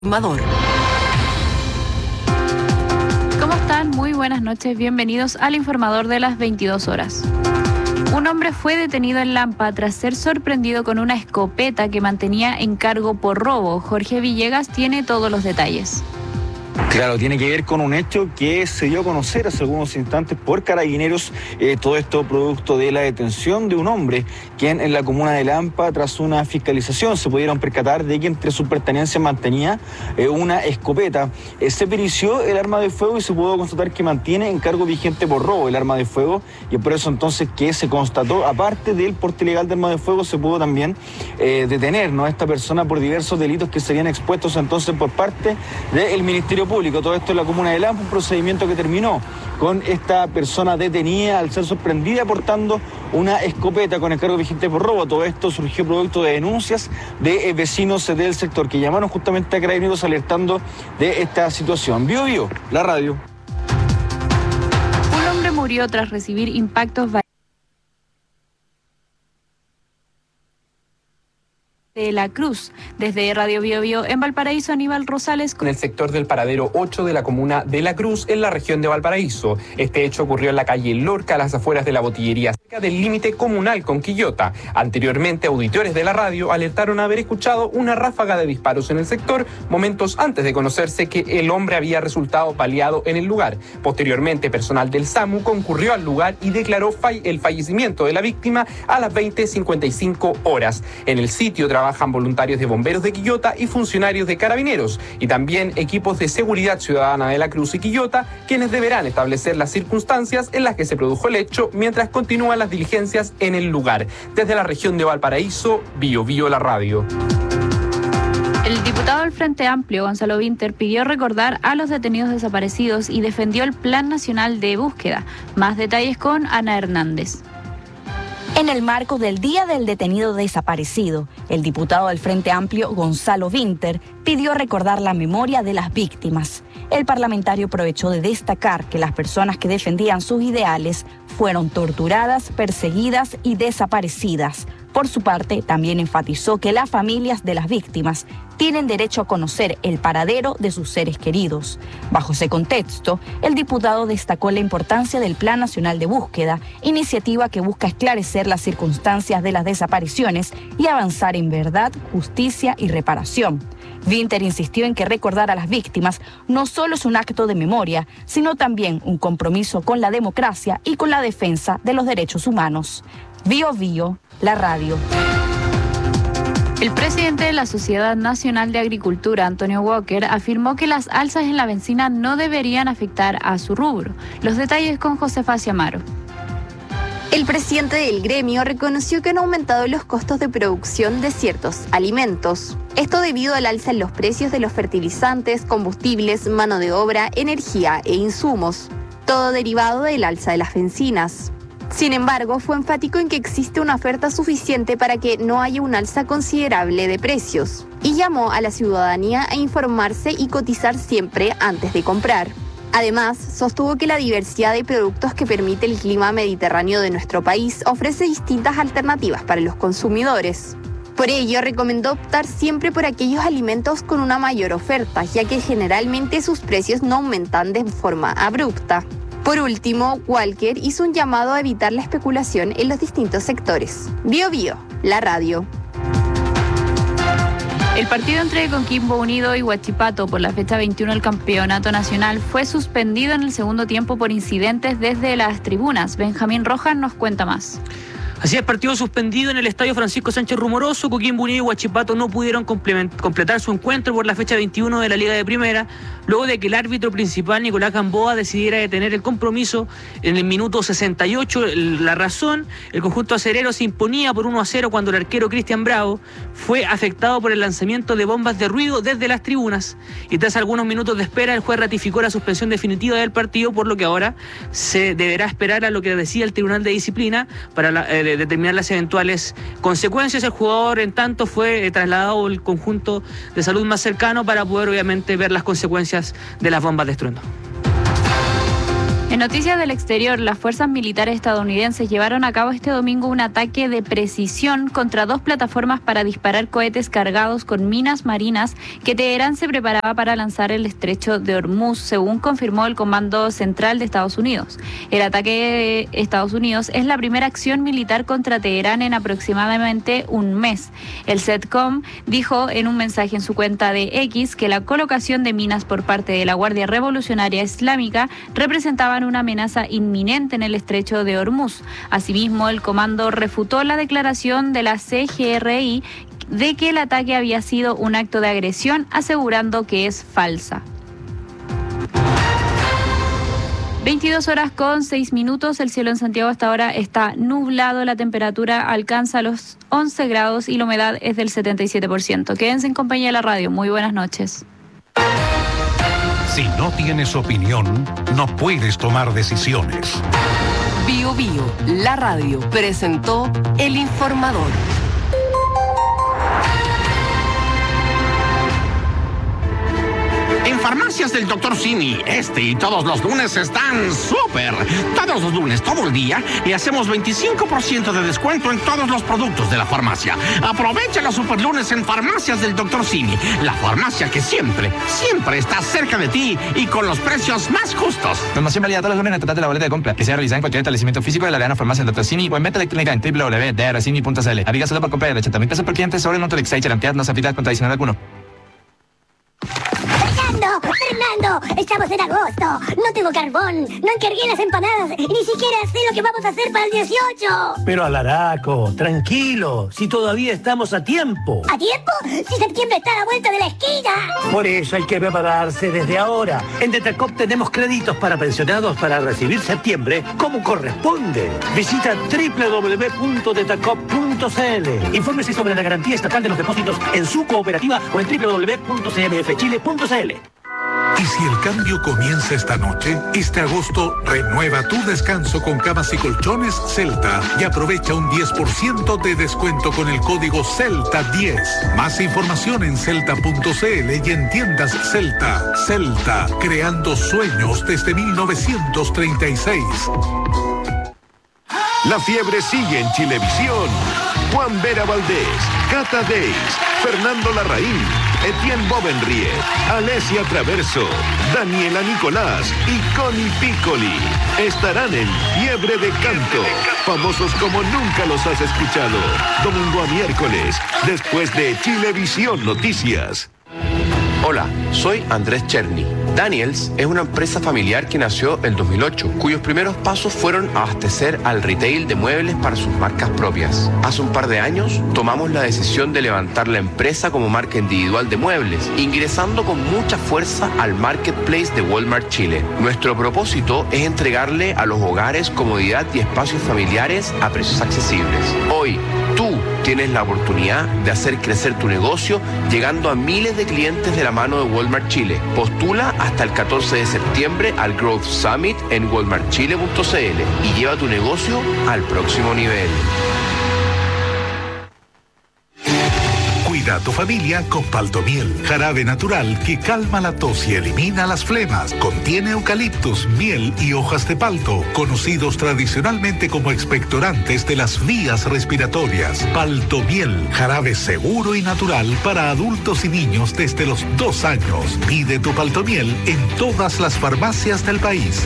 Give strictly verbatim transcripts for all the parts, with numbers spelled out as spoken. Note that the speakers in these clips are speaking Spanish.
Informador. ¿Cómo están? Muy buenas noches, bienvenidos al Informador de las veintidós horas. Un hombre fue detenido en Lampa tras ser sorprendido con una escopeta que mantenía en cargo por robo. Jorge Villegas tiene todos los detalles. Claro, tiene que ver con un hecho que se dio a conocer hace algunos instantes por Carabineros, eh, todo esto producto de la detención de un hombre quien en la comuna de Lampa, tras una fiscalización, se pudieron percatar de que entre sus pertenencias mantenía eh, una escopeta. Eh, se perició el arma de fuego y se pudo constatar que mantiene en cargo vigente por robo el arma de fuego, y por eso entonces que se constató, aparte del porte ilegal de arma de fuego, se pudo también eh, detener, ¿no?, a esta persona por diversos delitos que serían expuestos entonces por parte del Ministerio Público. Todo esto en la comuna de Lampa, un procedimiento que terminó con esta persona detenida al ser sorprendida portando una escopeta con encargo vigente por robo. Todo esto surgió producto de denuncias de eh, vecinos del sector que llamaron justamente a Carabineros alertando de esta situación. Bio Bio, la radio. Un hombre murió tras recibir impactos de la Cruz. Desde Radio Bio Bio en Valparaíso, Aníbal Rosales. En el sector del paradero ocho de la comuna de La Cruz, en la región de Valparaíso. Este hecho ocurrió en la calle Lorca, a las afueras de la botillería, cerca del límite comunal con Quillota. Anteriormente, auditores de la radio alertaron haber escuchado una ráfaga de disparos en el sector, momentos antes de conocerse que el hombre había resultado baleado en el lugar. Posteriormente, personal del SAMU concurrió al lugar y declaró fall- el fallecimiento de la víctima a las veinte cincuenta y cinco horas. En el sitio trabajan voluntarios de bomberos de Quillota y funcionarios de Carabineros, y también equipos de seguridad ciudadana de La Cruz y Quillota, quienes deberán establecer las circunstancias en las que se produjo el hecho mientras continúan las diligencias en el lugar. Desde la región de Valparaíso, Bio Bio la radio. El diputado del Frente Amplio, Gonzalo Vinter, pidió recordar a los detenidos desaparecidos y defendió el Plan Nacional de Búsqueda. Más detalles con Ana Hernández. En el marco del Día del Detenido Desaparecido, el diputado del Frente Amplio, Gonzalo Vinter, pidió recordar la memoria de las víctimas. El parlamentario aprovechó de destacar que las personas que defendían sus ideales fueron torturadas, perseguidas y desaparecidas. Por su parte, también enfatizó que las familias de las víctimas tienen derecho a conocer el paradero de sus seres queridos. Bajo ese contexto, el diputado destacó la importancia del Plan Nacional de Búsqueda, iniciativa que busca esclarecer las circunstancias de las desapariciones y avanzar en verdad, justicia y reparación. Vinter insistió en que recordar a las víctimas no solo es un acto de memoria, sino también un compromiso con la democracia y con la defensa de los derechos humanos. Bio Bio, la radio. El presidente de la Sociedad Nacional de Agricultura, Antonio Walker, afirmó que las alzas en la bencina no deberían afectar a su rubro. Los detalles con Josefa Ciamaro. El presidente del gremio reconoció que han aumentado los costos de producción de ciertos alimentos. Esto debido al alza en los precios de los fertilizantes, combustibles, mano de obra, energía e insumos. Todo derivado del alza de las bencinas. Sin embargo, fue enfático en que existe una oferta suficiente para que no haya un alza considerable de precios, y llamó a la ciudadanía a informarse y cotizar siempre antes de comprar. Además, sostuvo que la diversidad de productos que permite el clima mediterráneo de nuestro país ofrece distintas alternativas para los consumidores. Por ello, recomendó optar siempre por aquellos alimentos con una mayor oferta, ya que generalmente sus precios no aumentan de forma abrupta. Por último, Walker hizo un llamado a evitar la especulación en los distintos sectores. Bio Bio, la radio. El partido entre Coquimbo Unido y Huachipato por la fecha veintiuno del Campeonato Nacional fue suspendido en el segundo tiempo por incidentes desde las tribunas. Benjamín Rojas nos cuenta más. Así es, partido suspendido en el estadio Francisco Sánchez Rumoroso. Coquimbo Unido y Huachipato no pudieron completar su encuentro por la fecha veintiuno de la Liga de Primera, luego de que el árbitro principal, Nicolás Gamboa, decidiera detener el compromiso en el minuto sesenta y ocho. La razón, el conjunto acerero se imponía por uno a cero cuando el arquero Cristian Bravo fue afectado por el lanzamiento de bombas de ruido desde las tribunas. Y tras algunos minutos de espera, el juez ratificó la suspensión definitiva del partido, por lo que ahora se deberá esperar a lo que decía el Tribunal de Disciplina para la, eh, determinar las eventuales consecuencias. El jugador, en tanto, fue eh, trasladado al conjunto de salud más cercano para poder, obviamente, ver las consecuencias de las bombas de estruendo. En noticias del exterior, las fuerzas militares estadounidenses llevaron a cabo este domingo un ataque de precisión contra dos plataformas para disparar cohetes cargados con minas marinas que Teherán se preparaba para lanzar el estrecho de Hormuz, según confirmó el Comando Central de Estados Unidos. El ataque de Estados Unidos es la primera acción militar contra Teherán en aproximadamente un mes. El CENTCOM dijo en un mensaje en su cuenta de X que la colocación de minas por parte de la Guardia Revolucionaria Islámica representaban una amenaza inminente en el estrecho de Hormuz. Asimismo, el comando refutó la declaración de la C G R I de que el ataque había sido un acto de agresión, asegurando que es falsa. veintidós horas con seis minutos, el cielo en Santiago hasta ahora está nublado, la temperatura alcanza los once grados y la humedad es del setenta y siete por ciento. Quédense en compañía de la radio, muy buenas noches. Si no tienes opinión, no puedes tomar decisiones. Bio Bio, la radio, presentó El Informador. En Farmacias del doctor Simi, este y todos los lunes están súper. Todos los lunes, todo el día, y hacemos veinticinco por ciento de descuento en todos los productos de la farmacia. Aprovecha los super lunes en Farmacias del doctor Simi, la farmacia que siempre, siempre está cerca de ti y con los precios más justos. Promoción válida todos los lunes en el total de la boleta de compra, que sea realizada en cualquier establecimiento físico de la Arena Farmacia del doctor Simi o en venta electrónica en doble u doble u doble u punto d r simi punto c l. Aplica solo por compra de ochenta mil pesos por cliente sobre un Nutrex y cantidad no se aplica con adicional alguno. Fernando, estamos en agosto, no tengo carbón, no encargué las empanadas y ni siquiera sé lo que vamos a hacer para el dieciocho. Pero Alaraco, tranquilo, si todavía estamos a tiempo. ¿A tiempo? Si septiembre está a la vuelta de la esquina. Por eso hay que prepararse desde ahora. En Detacop tenemos créditos para pensionados para recibir septiembre como corresponde. Visita doble u doble u doble u punto detacop punto c l. Infórmese sobre la garantía estatal de los depósitos en su cooperativa o en doble u doble u doble u punto c m f chile punto c l. Y si el cambio comienza esta noche, este agosto renueva tu descanso con camas y colchones Celta y aprovecha un diez por ciento de descuento con el código Celta diez. Más información en celta punto c l y en tiendas Celta. Celta, creando sueños desde mil novecientos treinta y seis. La fiebre sigue en Chilevisión. Juan Vera Valdés, Cata Deis, Fernando Larraín, Etienne Bovenriet, Alessia Traverso, Daniela Nicolás y Connie Piccoli estarán en Fiebre de Canto, famosos como nunca los has escuchado, domingo a miércoles, después de Chilevisión Noticias. Hola, soy Andrés Cherny. Daniels es una empresa familiar que nació en dos mil ocho, cuyos primeros pasos fueron abastecer al retail de muebles para sus marcas propias. Hace un par de años tomamos la decisión de levantar la empresa como marca individual de muebles, ingresando con mucha fuerza al marketplace de Walmart Chile. Nuestro propósito es entregarle a los hogares comodidad y espacios familiares a precios accesibles. Hoy, tú tienes la oportunidad de hacer crecer tu negocio llegando a miles de clientes de la mano de Walmart Chile. Postula hasta el catorce de septiembre al Growth Summit en walmart chile punto c l y lleva tu negocio al próximo nivel. Cuida a tu familia con Paltomiel, jarabe natural que calma la tos y elimina las flemas. Contiene eucaliptus, miel y hojas de palto, conocidos tradicionalmente como expectorantes de las vías respiratorias. Paltomiel, jarabe seguro y natural para adultos y niños desde los dos años. Pide tu Paltomiel en todas las farmacias del país.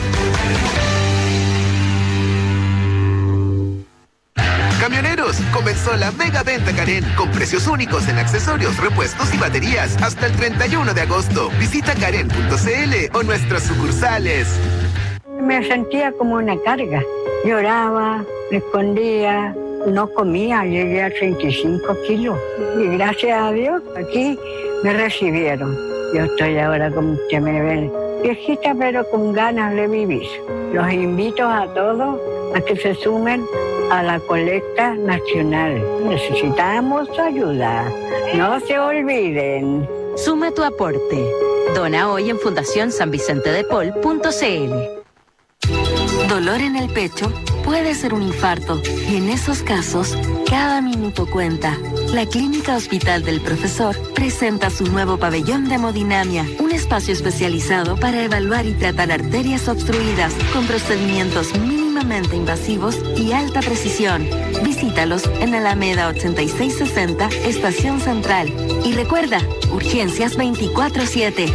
Camioneros, comenzó la mega venta Karen con precios únicos en accesorios, repuestos y baterías hasta el treinta y uno de agosto. Visita karen punto c l o nuestras sucursales. Me sentía como una carga. Lloraba, me escondía, no comía, llegué a treinta y cinco kilos. Y gracias a Dios, aquí me recibieron. Yo estoy ahora, como usted me ve, viejita pero con ganas de vivir. Los invito a todos a que se sumen a la colecta nacional. Necesitamos su ayuda. No se olviden. Suma tu aporte. Dona hoy en fundación san vicente de paul punto c l. Dolor en el pecho puede ser un infarto y en esos casos cada minuto cuenta. La Clínica Hospital del Profesor presenta su nuevo pabellón de hemodinamia, un espacio especializado para evaluar y tratar arterias obstruidas con procedimientos mínimamente invasivos y alta precisión. Visítalos en Alameda ochenta y seis sesenta, Estación Central. Y recuerda, urgencias veinticuatro siete.